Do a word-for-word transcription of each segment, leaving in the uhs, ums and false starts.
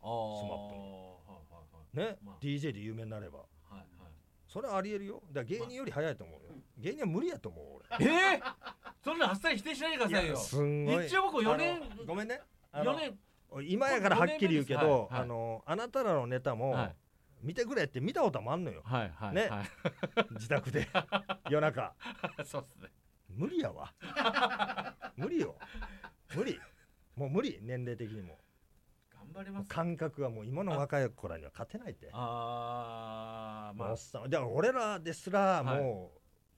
プに、 はいはいはい、 ね、 まあ、 ディージェー で有名になれば、 はいはい、 それはありえるよ。だから芸人より早いと思うよ、まあ、芸人は無理やと思う俺。 えー、そんなあっさり否定しないでくださいよ。 いやすんごい、 一応僕よねん、 ごめんね、 よねん今やからはっきり言うけど、 はいはい、 あのあなたらのネタも、はい、見てくれって見たこともあんのよ、 はいはいね、 はい、 自宅で夜中そうっすね、 無理やわ無理よ、無理、もう無理、年齢的にも頑張ります。 感覚はもう今の若い子らには勝てないって。 ああ、まあ、 おっさんだから俺らですらもう、はい、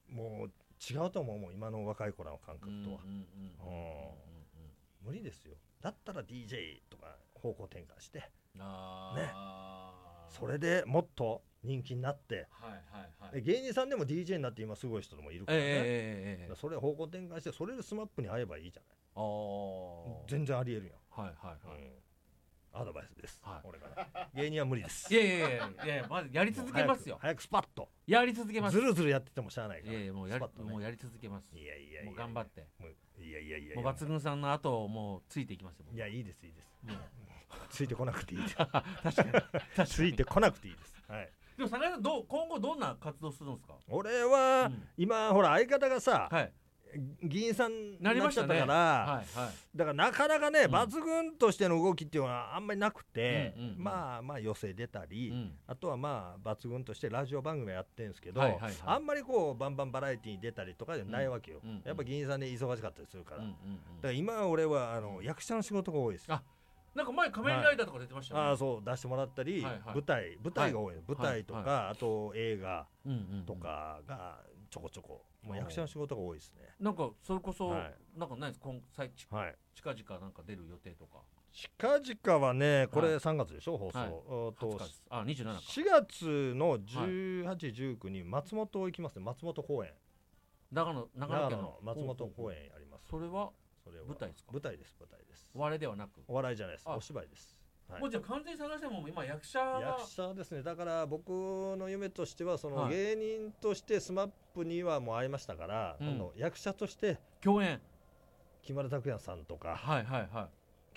もう違うと思う、もう今の若い子らの感覚とは無理ですよ。だったら ディージェー とか方向転換して、 あ、 ね、それでもっと人気になって、 はいはいはい、 芸人さんでも ディージェー になって今すごい人もいるからね、 えーえー、 それ方向転換してそれでスマップに会えばいいじゃない。 あ、 全然ありえるよ。 はいはいはい、 うん、アドバイスです、 はい、 俺から芸人は無理です。 いやいやいやいやいや、まずやり続けますよ。 早くスパッとやり続けます。 ずるずるやっててもしゃあないから。 いやいやもうやり、 ね、 もうやり続けます。 いやいやいや、 もう頑張って、 もういやいやいや、 もう抜群さんの後をもうついていきますよ。 いや、いいですいいです、もうついてこなくていいです確かに確かについてこなくていいです。はい。 でも坂井さん、どう今後どんな活動するんですか？ 俺は、うん、今ほら相方がさ、はい、議員さんになっちゃったから、ね、はいはい、だからなかなかね、うん、抜群としての動きっていうのはあんまりなくて、うんうんうん、まあまあ寄席出たり、うん、あとはまあ抜群としてラジオ番組やってるんですけど、はいはいはい、あんまりこうバンバンバラエティに出たりとかじゃないわけよ、うんうんうん、やっぱ議員さんで忙しかったりするから、うんうんうん、だから今俺はあの役者の仕事が多いです。 あ、なんか前仮面ライダーとか出てましたね、はい、 あ、そう出してもらったり、はいはい、舞台舞台が多い、はい、舞台とか、はいはい、あと映画とかがちょこちょこ、もう役者の仕事が多いですね。 なんかそれこそ、はい、なんかないですか、今最近、はい、近々なんか出る予定とか。 近々はね、これさんがつでしょ、はい、放送、はい、 とあにじゅうななかしがつのじゅうはち、じゅうくに松本行きますね。松本公演、 長野長野県の松本公演やります。 それは舞台ですか？ 舞台です、舞台です。 お笑いではなく？ お笑いじゃないです、お芝居です。 はい、もうじゃあ完全に探しても今役者役者ですね。だから僕の夢としてはその芸人としてスマップにはもう会いましたから、はい、今度役者として共演、 木村拓哉さんとか、 はいはいはい、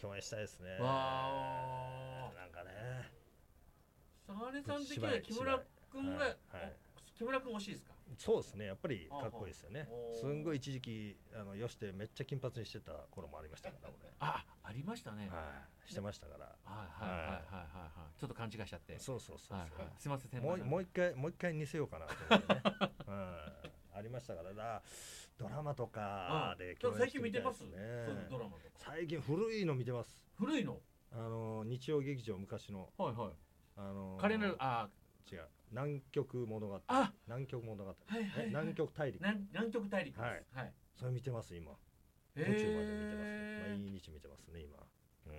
共演したいですね。 わなんかね、 坂根さん的には木村君が、はいはい、木村君欲しいですか？そうですね、やっぱりかっこいいですよね。すんごい一時期あのよしてめっちゃ金髪にしてた頃もありましたから俺。あ、ありましたね。はい、してましたから。はいはいはいはいはい。ちょっと勘違いしちゃって。そうそうそうそう。はいはい、すみません。もうもう一回もう一回似せようかなと思ってね。うん、ありましたからだ。ドラマとかで共演してみたいですね。最近見てます？そういうドラマとか。最近古いの見てます。古いの？あの日曜劇場昔の。はいはい。あのー、カレンダー、あ違う、南極物語。あ、南極物語、はいはいはい、南極大陸、南極大陸です、はいはい、それ見てます今、途中まで見てますね、毎日見てますね今、うん、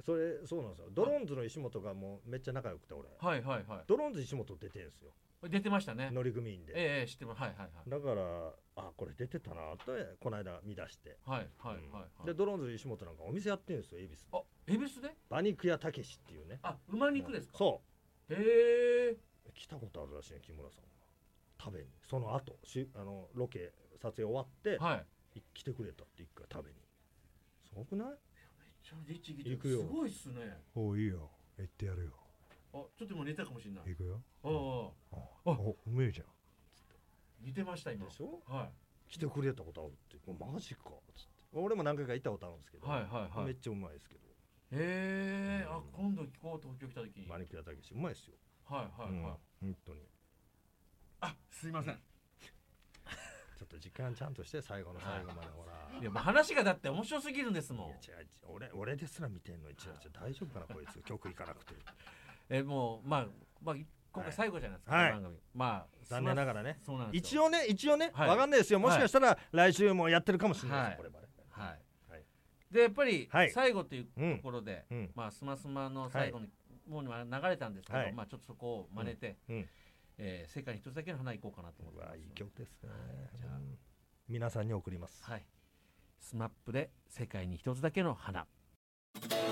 それそうなんですよ。ドローンズの石本がもうめっちゃ仲良くて俺、はいはいはい、ドローンズ石本出てるんですよ。出てましたね、乗組員で。ええ、知ってます。はいはいはい。だからあ、これ出てたなとこの間見出して、はいはいはい、でドローンズ石本なんかお店やってるんですよ、恵比寿。あ、恵比寿で馬肉屋たけしっていうね。あ、馬肉ですか？そう、へえ、来たことあるらしいね、木村さんが食べに。その後しあのロケ撮影終わって、はい、来てくれたって一回食べに。すごくない？めっちゃ律儀で行くよ。すごいっすね。おいいよ、行ってやるよ。あ、ちょっともう寝たかもしれない。行くよ。ああ、あ、うめえじゃん。似てました今。でしょ？はい。来てくれたことあるって、マジかつって。俺も何回か行ったことあるんですけど、はいはいはい、めっちゃうまいですけど。へえ、あ、今度聞こう、東京来た時に。馬肉屋たけしうまいですよ。はいはいはい。本当に。あ、すいません。ちょっと時間ちゃんとして、最後の最後までほら。いやもう話がだって面白すぎるんですもん。いや違う違う、俺俺ですら見てんのに、違う違う、大丈夫かなこいつ、曲行かなくて。え、もうまあまあ今回最後じゃないですか、番組。まあ残念ながらね。そうなんですよ。一応ね一応ね、わかんないですよ。もしかしたら来週もやってるかもしれないですこれまで。はい。でやっぱり最後というところで、まあスマスマの最後にもう流れたんですけど、まあちょっとそこを真似て、え世界に一つだけの花行こうかなと思ってます。いい曲ですね。じゃあ皆さんに送ります。はい。スマップで世界に一つだけの花。